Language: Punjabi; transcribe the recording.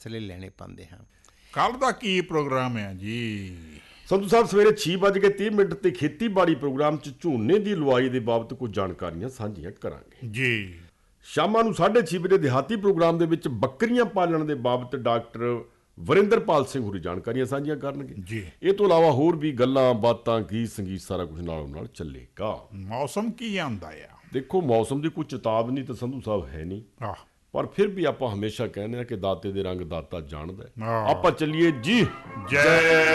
ਫੈਸਲੇ ਲੈਣੇ ਪੈਂਦੇ ਹਨ। ਕੱਲ੍ਹ ਦਾ ਕੀ ਪ੍ਰੋਗਰਾਮ ਹੈ ਜੀ? ਸੰਧੂ ਸਾਹਿਬ ਸਵੇਰੇ 6:30 ਤੇ ਖੇਤੀਬਾੜੀ ਪ੍ਰੋਗਰਾਮ 'ਚ ਝੋਨੇ ਦੀ ਲੁਆਈ ਦੇ ਬਾਬਤ ਕੁਝ ਜਾਣਕਾਰੀਆਂ ਸਾਂਝੀਆਂ ਕਰਾਂਗੇ ਜੀ। ਸ਼ਾਮਾਂ ਨੂੰ 6:30 ਦਿਹਾਤੀ ਪ੍ਰੋਗਰਾਮ ਦੇ ਵਿੱਚ ਬੱਕਰੀਆਂ ਪਾਲਣ ਦੇ ਬਾਬਤ ਡਾਕਟਰ ਵਰਿੰਦਰਪਾਲ ਸਿੰਘ ਹੋਰੀ ਜਾਣਕਾਰੀਆਂ ਸਾਂਝੀਆਂ ਕਰਨਗੇ ਜੀ। ਇਹ ਤੋਂ ਇਲਾਵਾ ਹੋਰ ਵੀ ਗੱਲਾਂ ਬਾਤਾਂ ਗੀਤ ਸੰਗੀਤ ਸਾਰਾ ਕੁਝ ਨਾਲੋਂ ਨਾਲ ਚੱਲੇਗਾ। ਮੌਸਮ ਕੀ ਆਂਦਾ ਆ? ਦੇਖੋ ਮੌਸਮ ਦੀ ਕੋਈ ਚੇਤਾਵਨੀ ਤਾਂ ਸੰਧੂ ਸਾਹਿਬ ਹੈ ਨਹੀਂ, ਆਹ ਪਰ ਫਿਰ ਵੀ ਆਪਾਂ ਹਮੇਸ਼ਾ ਕਹਿੰਦੇ ਆ ਕਿ ਦਾਤੇ ਦੇ ਰੰਗ ਦਾਤਾ ਜਾਣਦਾ ਹੈ। ਆਹ। ਆਪਾਂ ਚੱਲੀਏ ਜੀ। ਜੈ